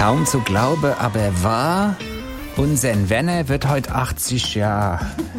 Kaum zu glauben, aber er war. Unser Werner wird heute 80 Jahre.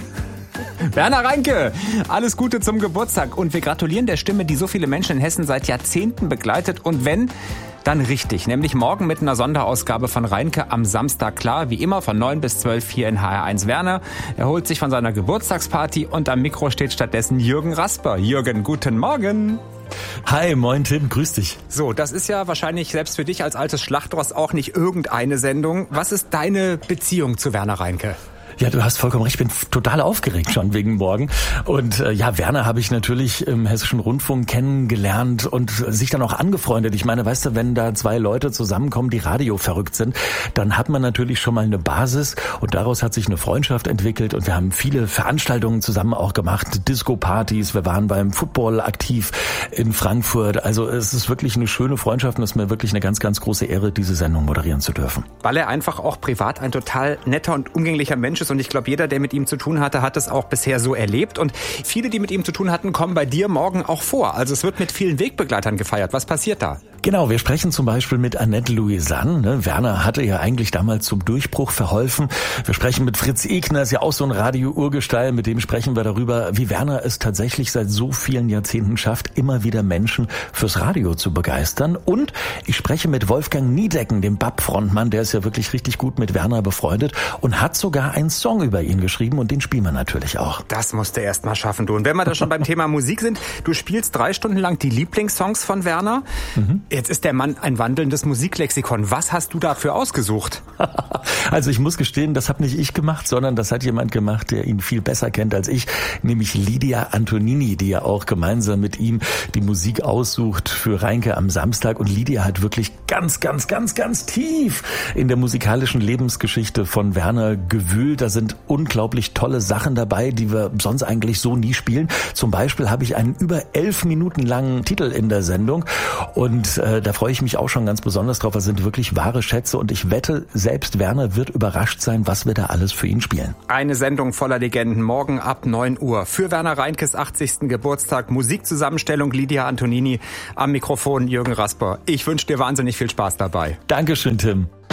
Werner Reinke, alles Gute zum Geburtstag. Und wir gratulieren der Stimme, die so viele Menschen in Hessen seit Jahrzehnten begleitet. Und wenn, dann richtig. Nämlich morgen mit einer Sonderausgabe von Reinke am Samstag. Klar, wie immer von 9 bis 12 hier in HR1. Werner erholt sich von seiner Geburtstagsparty und am Mikro steht stattdessen Jürgen Rasper. Jürgen, guten Morgen. Hi, moin Tim, grüß dich. So, das ist ja wahrscheinlich selbst für dich als altes Schlachtross auch nicht irgendeine Sendung. Was ist deine Beziehung zu Werner Reinke? Ja, du hast vollkommen recht, ich bin total aufgeregt schon wegen morgen. Und Werner habe ich natürlich im Hessischen Rundfunk kennengelernt und sich dann auch angefreundet. Ich meine, weißt du, wenn da zwei Leute zusammenkommen, die radioverrückt sind, dann hat man natürlich schon mal eine Basis und daraus hat sich eine Freundschaft entwickelt und wir haben viele Veranstaltungen zusammen auch gemacht, Disco-Partys, wir waren beim Football aktiv in Frankfurt. Also es ist wirklich eine schöne Freundschaft und es ist mir wirklich eine ganz, ganz große Ehre, diese Sendung moderieren zu dürfen. Weil er einfach auch privat ein total netter und umgänglicher Mensch ist. Und ich glaube, jeder, der mit ihm zu tun hatte, hat es auch bisher so erlebt. Und viele, die mit ihm zu tun hatten, kommen bei dir morgen auch vor. Also es wird mit vielen Wegbegleitern gefeiert. Was passiert da? Genau, wir sprechen zum Beispiel mit Annette Louisanne. Werner hatte ja eigentlich damals zum Durchbruch verholfen. Wir sprechen mit Fritz Egner, ist ja auch so ein Radio-Urgestein. Mit dem sprechen wir darüber, wie Werner es tatsächlich seit so vielen Jahrzehnten schafft, immer wieder Menschen fürs Radio zu begeistern. Und ich spreche mit Wolfgang Niedecken, dem BAP-Frontmann. Der ist ja wirklich richtig gut mit Werner befreundet und hat sogar einen Song über ihn geschrieben und den spielen wir natürlich auch. Das musst du erst mal schaffen, du. Und wenn wir da schon beim Thema Musik sind, du spielst 3 Stunden lang die Lieblingssongs von Werner. Jetzt ist der Mann ein wandelndes Musiklexikon. Was hast du dafür ausgesucht? Also ich muss gestehen, das habe nicht ich gemacht, sondern das hat jemand gemacht, der ihn viel besser kennt als ich, nämlich Lydia Antonini, die ja auch gemeinsam mit ihm die Musik aussucht für Reinke am Samstag. Und Lydia hat wirklich ganz, ganz, ganz, ganz tief in der musikalischen Lebensgeschichte von Werner gewühlt. Da sind unglaublich tolle Sachen dabei, die wir sonst eigentlich so nie spielen. Zum Beispiel habe ich einen über 11 Minuten langen Titel in der Sendung und da freue ich mich auch schon ganz besonders drauf. Das sind wirklich wahre Schätze und ich wette, selbst Werner wird überrascht sein, was wir da alles für ihn spielen. Eine Sendung voller Legenden, morgen ab 9 Uhr. Für Werner Reinkes 80. Geburtstag, Musikzusammenstellung Lydia Antonini, am Mikrofon Jürgen Rasper. Ich wünsche dir wahnsinnig viel Spaß dabei. Dankeschön, Tim.